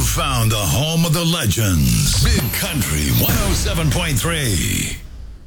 found the home of the legends. Big Country 107.3.